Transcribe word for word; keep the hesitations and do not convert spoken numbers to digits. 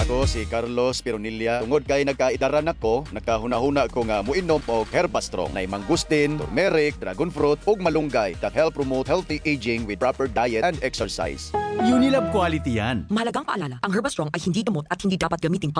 Ako si Carlos Pironilla. Tungod kay nagkaidaran ako, nagkahuna-huna ko nga muinom og Herbastrong na mangustin, turmeric, dragon fruit ug malunggay that help promote healthy aging with proper diet and exercise. Unilab quality yan. Mahalagang paalala, ang Herbastrong ay hindi gamot at hindi dapat gamitin